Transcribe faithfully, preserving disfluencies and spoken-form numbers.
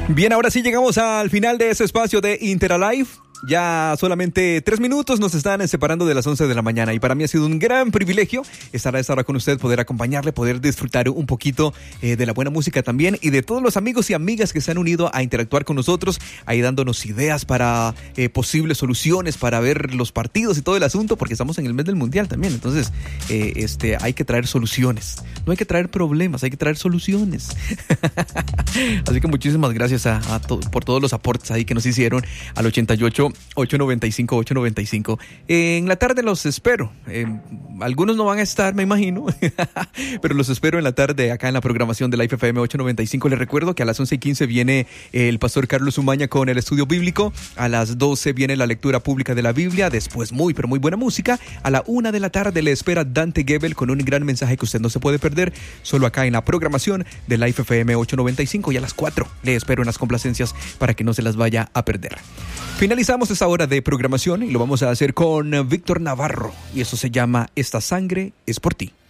Bien, ahora sí llegamos al final de ese espacio de Interalive. Ya solamente tres minutos nos están separando de las once de la mañana y para mí ha sido un gran privilegio estar a esta hora con usted, poder acompañarle, poder disfrutar un poquito eh, de la buena música también y de todos los amigos y amigas que se han unido a interactuar con nosotros, ahí dándonos ideas para eh, posibles soluciones, para ver los partidos y todo el asunto, porque estamos en el mes del mundial también, entonces eh, este, hay que traer soluciones, no hay que traer problemas, hay que traer soluciones. Así que muchísimas gracias a, a to- por todos los aportes ahí que nos hicieron al ochenta y ocho, ocho noventa y cinco, ocho noventa y cinco. Eh, en la tarde los espero. Eh, algunos no van a estar, me imagino, pero los espero en la tarde acá en la programación de la F M ocho noventa y cinco. Les recuerdo que a las once y quince viene el pastor Carlos Umaña con el estudio bíblico. A las doce viene la lectura pública de la Biblia. Después muy, pero muy buena música. A la una de la tarde le espera Dante Gebel con un gran mensaje que usted no se puede perder. Solo acá en la programación de la F M ocho noventa y cinco. Y a las cuatro le espero en las complacencias para que no se las vaya a perder. Finalizamos esta hora de programación y lo vamos a hacer con Víctor Navarro y eso se llama Esta sangre es por ti.